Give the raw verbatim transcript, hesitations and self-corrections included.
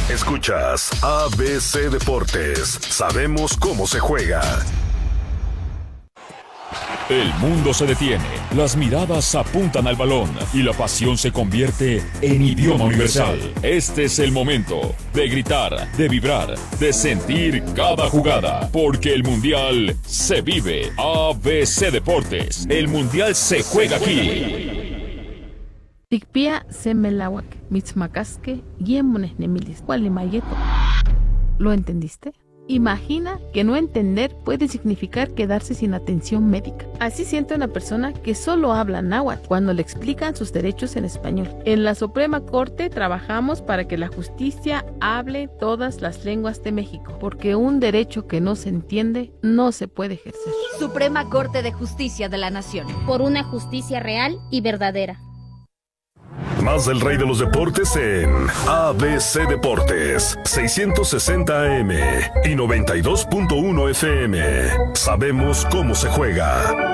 Escuchas A B C Deportes. Sabemos cómo se juega. El mundo se detiene, las miradas apuntan al balón y la pasión se convierte en idioma universal. Este es el momento de gritar, de vibrar, de sentir cada jugada, porque el Mundial se vive. A B C Deportes, el Mundial se juega aquí. Tikpia semelawak, mitzmacasque, yemones nemilis, cualimayeto. ¿Lo entendiste? Imagina que no entender puede significar quedarse sin atención médica. Así siente una persona que solo habla náhuatl cuando le explican sus derechos en español. En la Suprema Corte trabajamos para que la justicia hable todas las lenguas de México, porque un derecho que no se entiende no se puede ejercer. Suprema Corte de Justicia de la Nación. Por una justicia real y verdadera. Más del rey de los deportes en A B C Deportes, seiscientos sesenta A M y noventa y dos punto uno F M. Sabemos cómo se juega.